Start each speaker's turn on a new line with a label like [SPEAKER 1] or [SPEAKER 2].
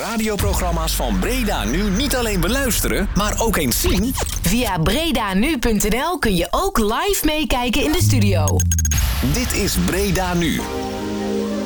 [SPEAKER 1] radioprogramma's van Breda Nu niet alleen beluisteren, maar ook eens zien?
[SPEAKER 2] Via bredanu.nl kun je ook live meekijken in de studio.
[SPEAKER 1] Dit is Breda Nu.